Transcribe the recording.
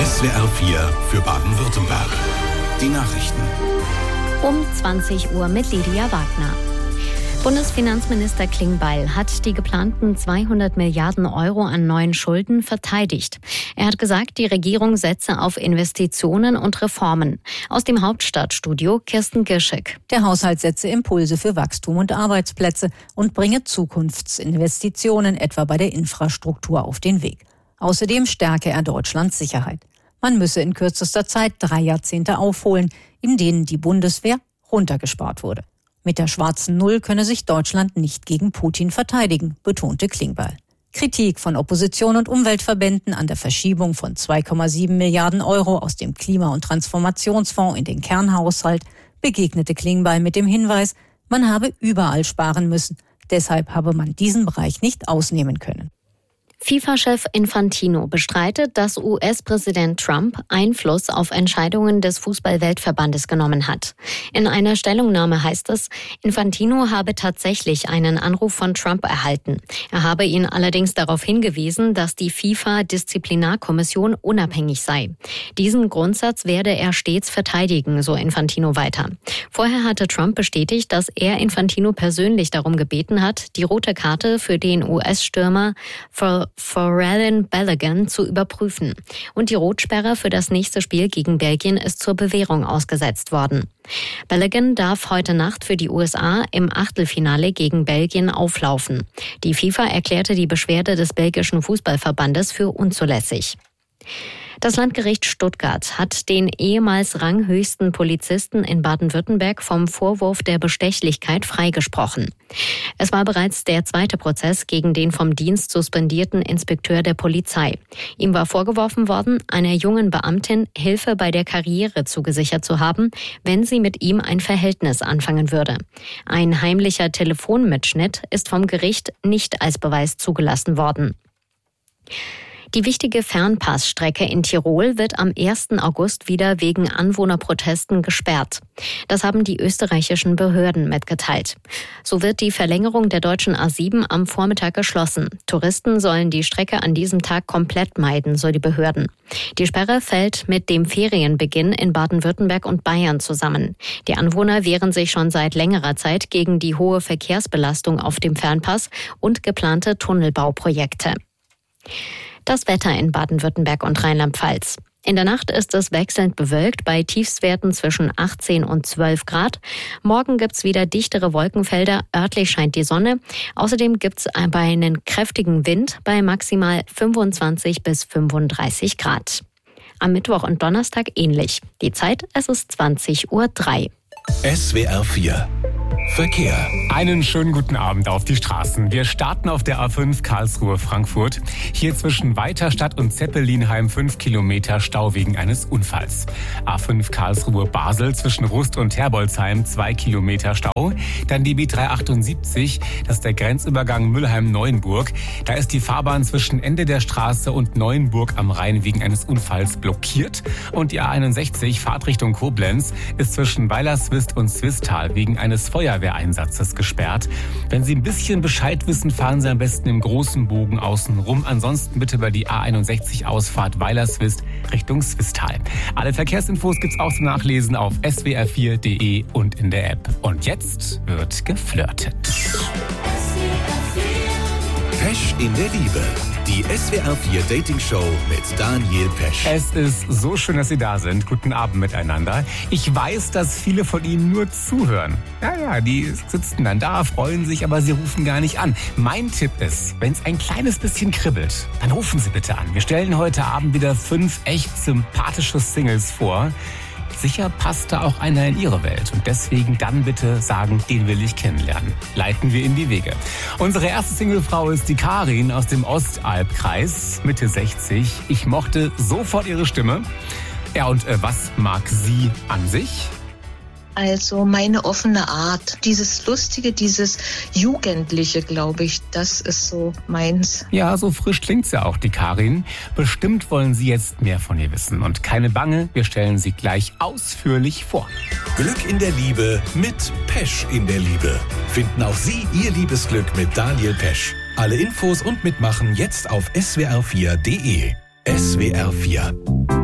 SWR 4 für Baden-Württemberg. Die Nachrichten. Um 20 Uhr mit Lydia Wagner. Bundesfinanzminister Klingbeil hat die geplanten 200 Milliarden Euro an neuen Schulden verteidigt. Er hat gesagt, die Regierung setze auf Investitionen und Reformen. Aus dem Hauptstadtstudio Kirsten Girschek. Der Haushalt setze Impulse für Wachstum und Arbeitsplätze und bringe Zukunftsinvestitionen etwa bei der Infrastruktur auf den Weg. Außerdem stärke er Deutschlands Sicherheit. Man müsse in kürzester Zeit 3 Jahrzehnte aufholen, in denen die Bundeswehr runtergespart wurde. Mit der schwarzen Null könne sich Deutschland nicht gegen Putin verteidigen, betonte Klingbeil. Kritik von Opposition und Umweltverbänden an der Verschiebung von 2,7 Milliarden Euro aus dem Klima- und Transformationsfonds in den Kernhaushalt begegnete Klingbeil mit dem Hinweis, man habe überall sparen müssen. Deshalb habe man diesen Bereich nicht ausnehmen können. FIFA-Chef Infantino bestreitet, dass US-Präsident Trump Einfluss auf Entscheidungen des Fußball-Weltverbandes genommen hat. In einer Stellungnahme heißt es, Infantino habe tatsächlich einen Anruf von Trump erhalten. Er habe ihn allerdings darauf hingewiesen, dass die FIFA-Disziplinarkommission unabhängig sei. Diesen Grundsatz werde er stets verteidigen, so Infantino weiter. Vorher hatte Trump bestätigt, dass er Infantino persönlich darum gebeten hat, die rote Karte für den US-Stürmer Folarin Balogun zu überprüfen. Und die Rotsperre für das nächste Spiel gegen Belgien ist zur Bewährung ausgesetzt worden. Balogun darf heute Nacht für die USA im Achtelfinale gegen Belgien auflaufen. Die FIFA erklärte die Beschwerde des belgischen Fußballverbandes für unzulässig. Das Landgericht Stuttgart hat den ehemals ranghöchsten Polizisten in Baden-Württemberg vom Vorwurf der Bestechlichkeit freigesprochen. Es war bereits der zweite Prozess gegen den vom Dienst suspendierten Inspekteur der Polizei. Ihm war vorgeworfen worden, einer jungen Beamtin Hilfe bei der Karriere zugesichert zu haben, wenn sie mit ihm ein Verhältnis anfangen würde. Ein heimlicher Telefonmitschnitt ist vom Gericht nicht als Beweis zugelassen worden. Die wichtige Fernpassstrecke in Tirol wird am 1. August wieder wegen Anwohnerprotesten gesperrt. Das haben die österreichischen Behörden mitgeteilt. So wird die Verlängerung der deutschen A7 am Vormittag geschlossen. Touristen sollen die Strecke an diesem Tag komplett meiden, so die Behörden. Die Sperre fällt mit dem Ferienbeginn in Baden-Württemberg und Bayern zusammen. Die Anwohner wehren sich schon seit längerer Zeit gegen die hohe Verkehrsbelastung auf dem Fernpass und geplante Tunnelbauprojekte. Das Wetter in Baden-Württemberg und Rheinland-Pfalz. In der Nacht ist es wechselnd bewölkt bei Tiefstwerten zwischen 18 und 12 Grad. Morgen gibt's wieder dichtere Wolkenfelder, örtlich scheint die Sonne. Außerdem gibt's bei einem kräftigen Wind bei maximal 25 bis 35 Grad. Am Mittwoch und Donnerstag ähnlich. Die Zeit, es ist 20:03 Uhr. SWR 4 Verkehr. Einen schönen guten Abend auf die Straßen. Wir starten auf der A5 Karlsruhe-Frankfurt. Hier zwischen Weiterstadt und Zeppelinheim 5 Kilometer Stau wegen eines Unfalls. A5 Karlsruhe-Basel zwischen Rust und Herbolzheim 2 Kilometer Stau. Dann die B378, das ist der Grenzübergang Mülheim-Neuenburg. Da ist die Fahrbahn zwischen Ende der Straße und Neuenburg am Rhein wegen eines Unfalls blockiert. Und die A61 Fahrtrichtung Koblenz ist zwischen Weilerswist und Swisttal wegen eines Feuerwehreinsatzes gesperrt. Wenn Sie ein bisschen Bescheid wissen, fahren Sie am besten im großen Bogen außen rum. Ansonsten bitte über die A61 Ausfahrt Weilerswist Richtung Swisttal. Alle Verkehrsinfos gibt's auch zum Nachlesen auf swr4.de und in der App. Und jetzt wird geflirtet. Pesch in der Liebe. Die SWR 4 Dating Show mit Daniel Pesch. Es ist so schön, dass Sie da sind. Guten Abend miteinander. Ich weiß, dass viele von Ihnen nur zuhören. Ja, die sitzen dann da, freuen sich, aber sie rufen gar nicht an. Mein Tipp ist, wenn es ein kleines bisschen kribbelt, dann rufen Sie bitte an. Wir stellen heute Abend wieder 5 echt sympathische Singles vor. Sicher passt da auch einer in Ihre Welt. Und deswegen dann bitte sagen, den will ich kennenlernen. Leiten wir in die Wege. Unsere erste Singlefrau ist die Karin aus dem Ostalbkreis, Mitte 60. Ich mochte sofort ihre Stimme. Ja, und was mag sie an sich? Also meine offene Art, dieses Lustige, dieses Jugendliche, glaube ich, das ist so meins. Ja, so frisch klingt's ja auch, die Karin. Bestimmt wollen Sie jetzt mehr von ihr wissen. Und keine Bange, wir stellen sie gleich ausführlich vor. Glück in der Liebe mit Pesch in der Liebe. Finden auch Sie Ihr Liebesglück mit Daniel Pesch. Alle Infos und Mitmachen jetzt auf swr4.de. SWR 4